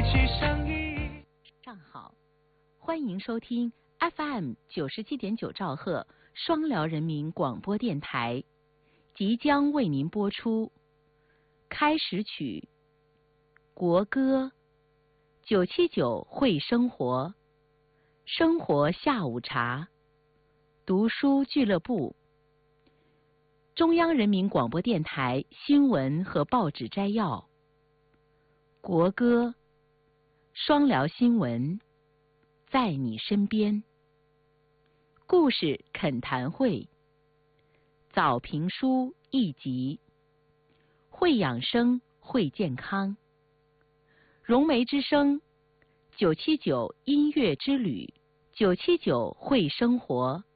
上好，欢迎收听 FM 97.9兆赫双辽人民广播电台，即将为您播出开始曲国歌979会生活，生活下午茶，读书俱乐部，中央人民广播电台新闻和报纸摘要，国歌，双辽新闻，在你身边，故事恳谈会，早评书一集，会养生会健康，融媒之声，979音乐之旅，979会生活，